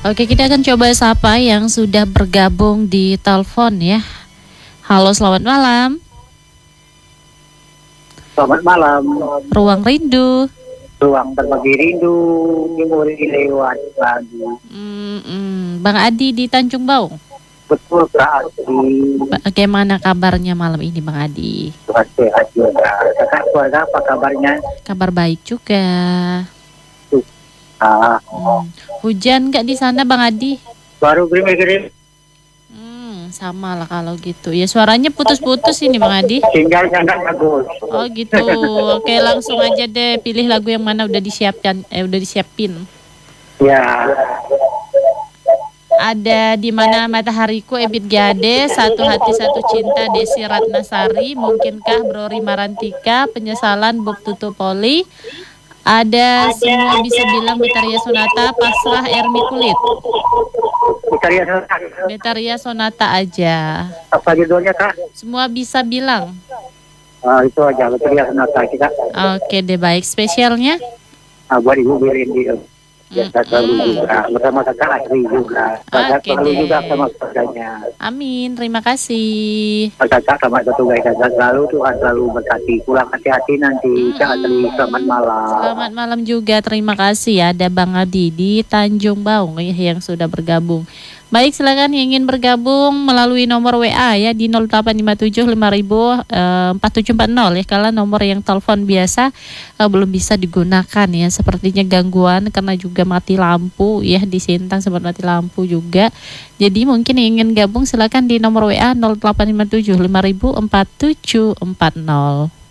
Oke, kita akan coba sapa yang sudah bergabung di telepon ya. Halo, selamat malam. Selamat malam. Ruang Rindu. Ruang berbagi rindu, memori lewat lagu. Bang Adi di Tanjung Baung. Betul Kak Adi. Bagaimana kabarnya malam ini Bang Adi? Tuhan sehat juga. Kakak keluarga apa kabarnya? Kabar baik juga. Ah, Hujan nggak di sana Bang Adi? baru kirim. Sama lah kalau gitu. Ya suaranya putus-putus ini Bang Adi. Sinyalnya nggak bagus. Oh gitu. Oke, langsung aja deh pilih lagu yang mana udah disiapin. Ya. Ada Di Mana Matahariku Ebit Gade, Satu Hati Satu Cinta Desi Ratnasari, Mungkinkah Brori Marantika, Penyesalan Bob Tutupoli. Ada Semua Bisa Bilang Betaria Sonata, Pasrah Ermi Kulit. Betaria Sonata aja. Apa judulnya Kak? Semua Bisa Bilang. Itu aja Betaria Sonata kita. Oke deh, baik. Spesialnya? Buat Ibu Birindi. Biasa selalu juga bersama Kakak Asri juga. Oke Selalu deh. juga sama keluarganya. Amin, terima kasih. Kakak sama bertugas selalu Tuhan selalu berkati. Pulang hati-hati nanti. Kak Asri selamat malam. Selamat malam juga, terima kasih. Ada Bang Adi di Tanjung Baung yang sudah bergabung. Baik, silakan yang ingin bergabung melalui nomor WA ya di 0857 5000 4740 ya. Kalau nomor yang telepon biasa belum bisa digunakan ya. Sepertinya gangguan karena juga mati lampu ya, di Sintang sempat mati lampu juga. Jadi mungkin yang ingin gabung silakan di nomor WA 0857 5000 4740.